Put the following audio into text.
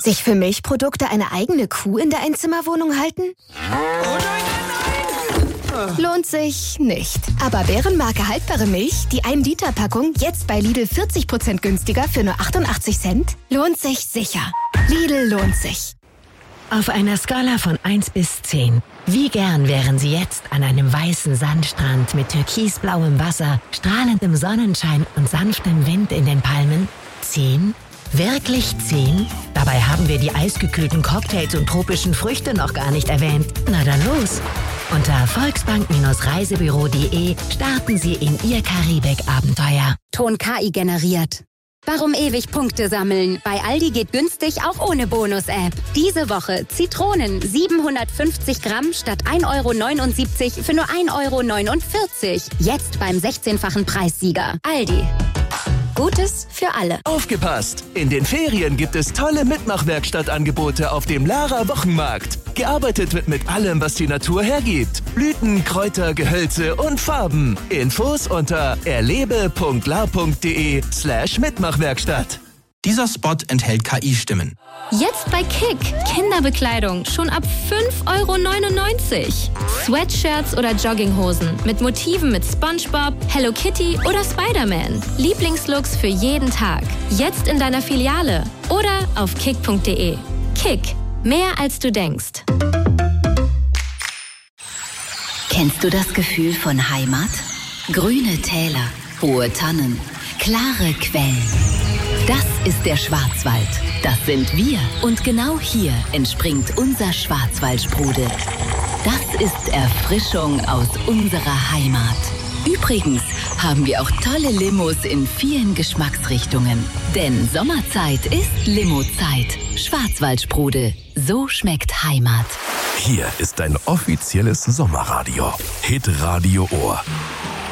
Sich für Milchprodukte eine eigene Kuh in der Einzimmerwohnung halten? Oh nein! Lohnt sich nicht. Aber Bärenmarke haltbare Milch, die 1-Liter-Packung, jetzt bei Lidl 40% günstiger für nur 88 Cent? Lohnt sich sicher. Lidl lohnt sich. Auf einer Skala von 1 bis 10. Wie gern wären Sie jetzt an einem weißen Sandstrand mit türkisblauem Wasser, strahlendem Sonnenschein und sanftem Wind in den Palmen? 10? Wirklich 10? Dabei haben wir die eisgekühlten Cocktails und tropischen Früchte noch gar nicht erwähnt. Na dann los! Unter volksbank-reisebüro.de starten Sie in Ihr Karibik-Abenteuer. Ton KI generiert. Warum ewig Punkte sammeln? Bei Aldi geht günstig auch ohne Bonus-App. Diese Woche Zitronen 750 Gramm statt 1,79 € für nur 1,49 €. Jetzt beim 16-fachen Preissieger. Aldi. Gutes für alle. Aufgepasst! In den Ferien gibt es tolle Mitmachwerkstattangebote auf dem Lara Wochenmarkt. Gearbeitet wird mit allem, was die Natur hergibt. Blüten, Kräuter, Gehölze und Farben. Infos unter erlebe.la.de/Mitmachwerkstatt. Dieser Spot enthält KI-Stimmen. Jetzt bei Kick. Kinderbekleidung schon ab 5,99 €. Sweatshirts oder Jogginghosen mit Motiven mit SpongeBob, Hello Kitty oder Spider-Man. Lieblingslooks für jeden Tag. Jetzt in deiner Filiale oder auf kick.de. Kick. Mehr als du denkst. Kennst du das Gefühl von Heimat? Grüne Täler, hohe Tannen, klare Quellen. Das ist der Schwarzwald. Das sind wir. Und genau hier entspringt unser Schwarzwaldsprudel. Das ist Erfrischung aus unserer Heimat. Übrigens haben wir auch tolle Limos in vielen Geschmacksrichtungen. Denn Sommerzeit ist Limozeit. Schwarzwaldsprudel. So schmeckt Heimat. Hier ist dein offizielles Sommerradio. Hitradio Ohr.